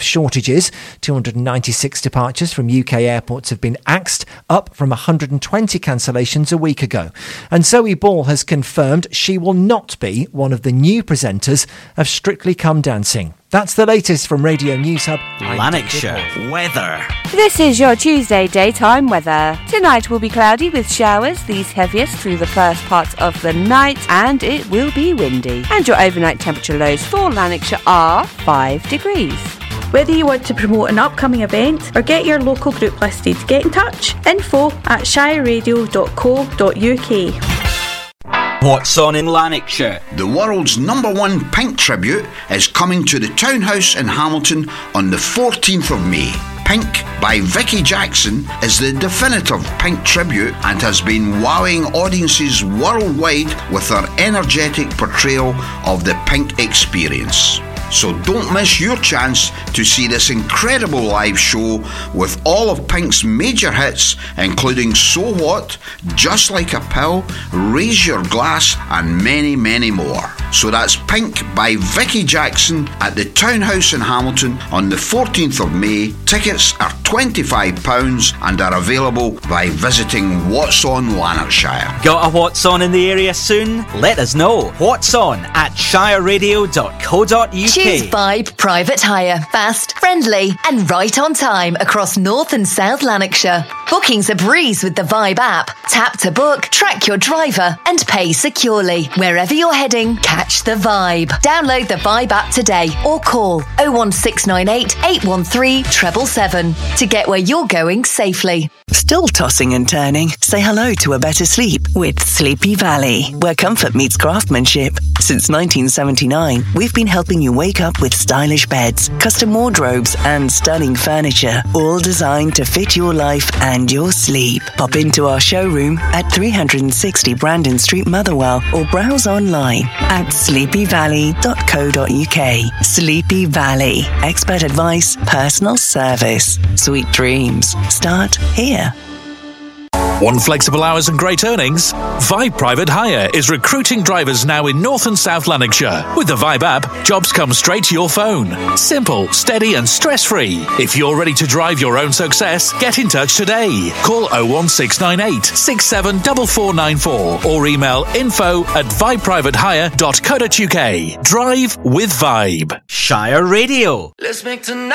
shortages. 296 departures from UK airports have been axed, up from 120 cancellations a week ago. And Zoe Ball has confirmed she will not be one of the new presenters of Strictly Come Dancing. That's the latest from Radio News Hub. Lanarkshire weather. This is your Tuesday daytime weather. Tonight will be cloudy with showers, these heaviest through the first part of the night, and it will be windy. And your overnight temperature lows for Lanarkshire are 5 degrees. Whether you want to promote an upcoming event or get your local group listed, get in touch. info@shireradio.co.uk. What's on in Lanarkshire? The world's #1 Pink tribute is coming to the Townhouse in Hamilton on the 14th of May. Pink by Vicky Jackson is the definitive Pink tribute and has been wowing audiences worldwide with her energetic portrayal of the Pink experience. So don't miss your chance to see this incredible live show with all of Pink's major hits, including So What, Just Like a Pill, Raise Your Glass, and many, many more. So that's Pink by Vicky Jackson at the Townhouse in Hamilton on the 14th of May. Tickets are £25 and are available by visiting What's On Lanarkshire. Got a What's On in the area soon? Let us know. What's on at shireradio.co.uk. Choose Vibe Private Hire. Fast, friendly and right on time across North and South Lanarkshire. Booking's a breeze with the Vibe app. Tap to book, track your driver and pay securely. Wherever you're heading, catch the vibe. Download the Vibe app today or call 01698 813 777 to get where you're going safely. Still tossing and turning? Say hello to a better sleep with Sleepy Valley, where comfort meets craftsmanship. Since 1979, we've been helping you wake up with stylish beds, custom wardrobes and stunning furniture, all designed to fit your life and your sleep. Pop into our showroom at 360 Brandon Street, Motherwell, or browse online at sleepyvalley.co.uk. Sleepy Valley. Expert advice, personal service. Sweet dreams start here. Want flexible hours and great earnings? Vibe Private Hire is recruiting drivers now in North and South Lanarkshire. With the Vibe app, jobs come straight to your phone. Simple, steady and stress-free. If you're ready to drive your own success, get in touch today. Call 01698 674494 or email info@vibeprivatehire.co.uk. Drive with Vibe. Shire Radio. Let's make tonight